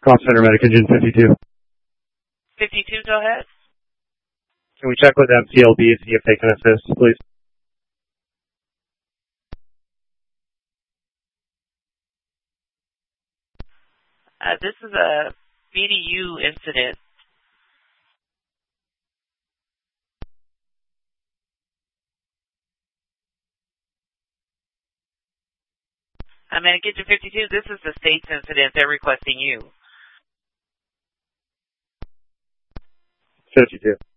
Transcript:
Call Center Medic Engine 52. 52, go ahead. Can we check with MCLB to see if they can assist, please? This is a BDU incident. I'm going to get to 52. This is the state's incident. They're requesting you. 52.